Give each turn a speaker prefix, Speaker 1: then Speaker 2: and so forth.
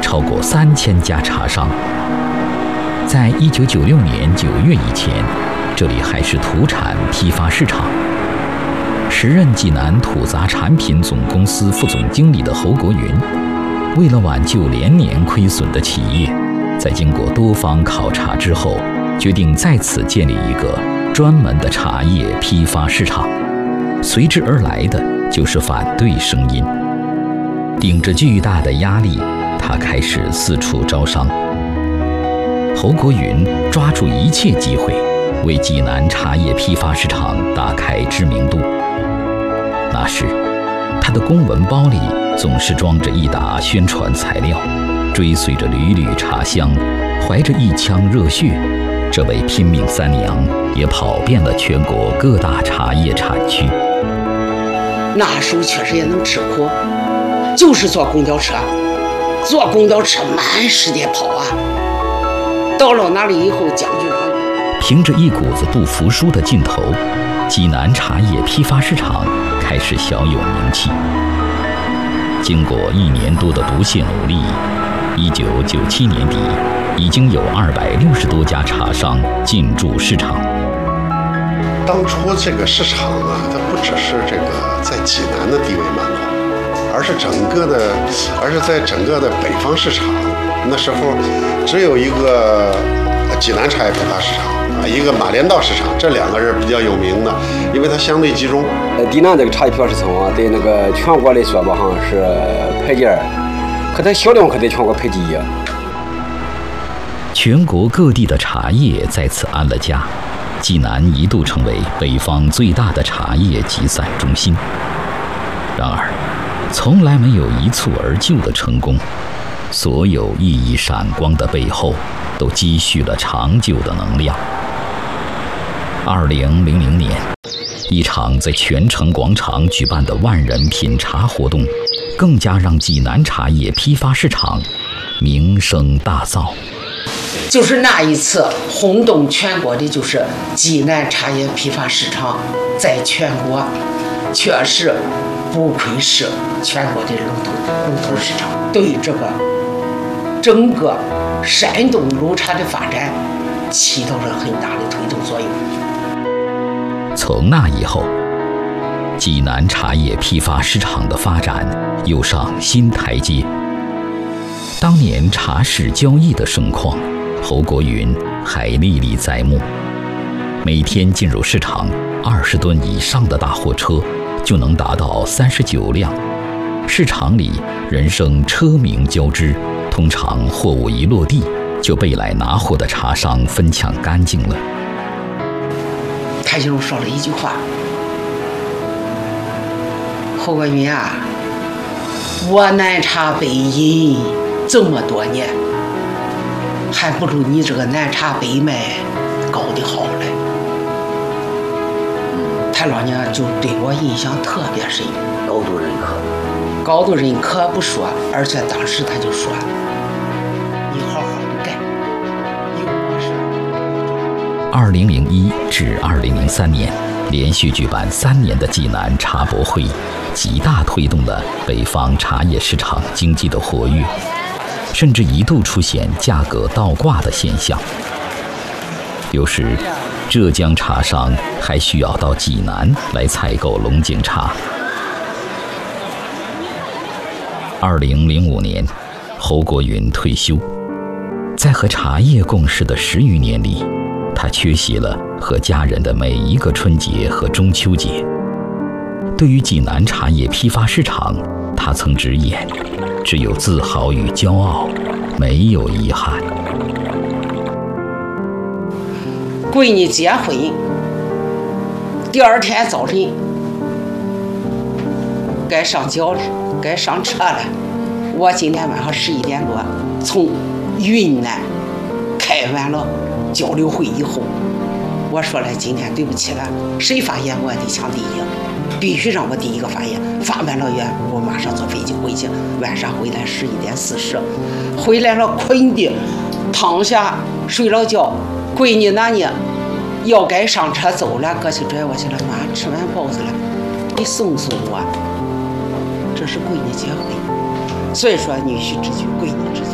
Speaker 1: 超过3000家茶商。在1996年9月以前，这里还是土产批发市场。时任济南土杂产品总公司副总经理的侯国云，为了挽救连年亏损的企业，在经过多方考察之后，决定在此建立一个专门的茶叶批发市场。随之而来的就是反对声音。顶着巨大的压力，他开始四处招商。侯国云抓住一切机会，为济南茶叶批发市场打开知名度。那时，他的公文包里总是装着一沓宣传材料，追随着缕缕茶香，怀着一腔热血，这位拼命三娘也跑遍了全国各大茶叶产区。
Speaker 2: 那时候确实也能吃苦，就是坐公交车满世界跑啊。到了那里以后，将军长
Speaker 1: 凭着一股子不服输的劲头，济南茶叶批发市场开始小有名气。经过1年多的不懈努力，1997年底，已经有260多家茶商进驻市场。
Speaker 3: 当初这个市场啊，它不只是这个在济南的地位蛮高，而是在整个的北方市场。那时候只有一个济南茶叶批发市场啊，一个马连道市场，这2个是比较有名的，因为它相对集中。
Speaker 4: 济南这个茶叶批发市场啊，对那个全国来说吧，好像是排第2，可它销量可在全国排第1。
Speaker 1: 全国各地的茶叶在此安了家，济南一度成为北方最大的茶叶集散中心。然而，从来没有一蹴而就的成功，所有熠熠闪光的背后，都积蓄了长久的能量。2000年，一场在泉城广场举办的万人品茶活动，更加让济南茶叶批发市场名声大噪。
Speaker 2: 就是那一次轰动全国的，就是济南茶叶批发市场在全国确实不愧是全国的龙头市场，对这个整个山东鲁茶的发展起到了很大的推动作用。
Speaker 1: 从那以后，济南茶叶批发市场的发展又上新台阶。当年茶市交易的盛况，侯国云还历历在目。每天进入市场20吨以上的大货车就能达到39辆，市场里人声车鸣交织，通常货物一落地，就被来拿货的茶商分抢干净了。
Speaker 2: 他就说了一句话：“侯国云啊，我南茶北饮这么多年，还不如你这个南茶北卖搞得好嘞。”他老娘就对我印象特别深，高度认可不说，而且当时他就说：“你好好的干，有我事。
Speaker 1: ”2001至2003年，连续举办3年的济南茶博会，极大推动了北方茶叶市场经济的活跃，甚至一度出现价格倒挂的现象。有时，浙江茶商还需要到济南来采购龙井茶。2005年，侯国云退休，在和茶叶共事的10余年里，他缺席了和家人的每一个春节和中秋节。对于济南茶叶批发市场，他曾直言，只有自豪与骄傲，没有遗憾。
Speaker 2: 闺女结婚，第2天早晨该上轿了，该上车了。我今天晚上11点多从云南开完了交流会以后，我说了，今天对不起了，谁发言我也得抢第一，必须让我第一个发言。发完了言，我马上坐飞机回去，晚上回来11点40，回来了困的躺下睡了觉。闺女那呢要该上车走了，过去拽我去了，妈吃完包子了，你送送我。这是闺女结婚，所以说女婿之举，闺女之举。